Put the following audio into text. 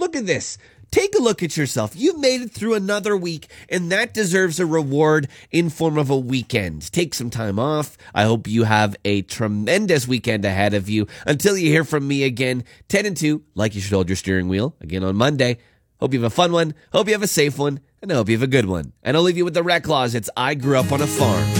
look at this. Take a look at yourself. You've made it through another week, and that deserves a reward in form of a weekend. Take some time off. I hope you have a tremendous weekend ahead of you. Until you hear from me again, 10 and 2, like you should hold your steering wheel, again on Monday. Hope you have a fun one. Hope you have a safe one. And I hope you have a good one. And I'll leave you with the Rec Laws. It's I Grew Up on a Farm.